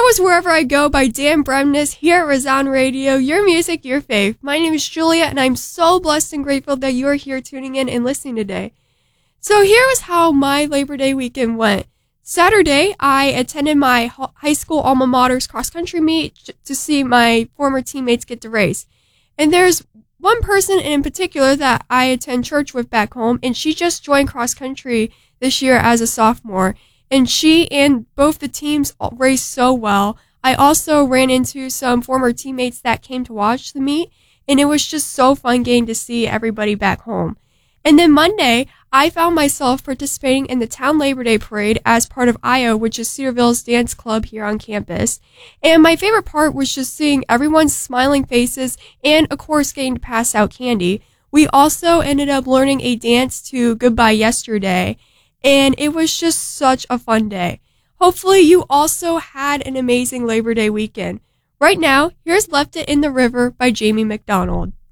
was Wherever I Go by Dan Bremnes here at Resound Radio, your music, your faith. My name is Julia, and I'm so blessed and grateful that you are here tuning in and listening today. So here was how my Labor Day weekend went. Saturday, I attended my high school alma mater's cross-country meet to see my former teammates get to race. And there's one person in particular that I attend church with back home, and she just joined cross-country this year as a sophomore. And she and both the teams raced so well. I also ran into some former teammates that came to watch the meet, and it was just so fun getting to see everybody back home. And then Monday, I found myself participating in the Town Labor Day Parade as part of IO, which is Cedarville's dance club here on campus. And my favorite part was just seeing everyone's smiling faces and, of course, getting to pass out candy. We also ended up learning a dance to Goodbye Yesterday, and it was just such a fun day. Hopefully you also had an amazing Labor Day weekend. Right now, here's Left It in the River by Jamie McDonald.